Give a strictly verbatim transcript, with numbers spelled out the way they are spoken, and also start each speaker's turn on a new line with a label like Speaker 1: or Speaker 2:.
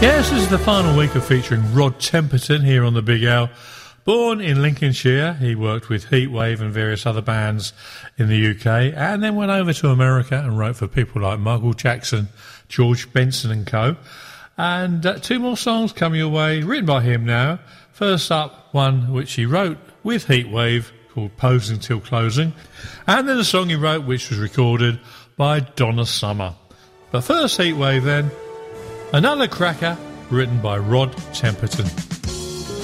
Speaker 1: Yes, this is the final week of featuring Rod Temperton here on the Big L. Born in Lincolnshire, he worked with Heatwave and various other bands in the U K, and then went over to America and wrote for people like Michael Jackson, George Benson and co. And uh, two more songs come your way, written by him now. First up, one which he wrote with Heatwave called Posing Till Closing, and then a song he wrote which was recorded by Donna Summer. But first Heatwave then, another cracker written by Rod Temperton.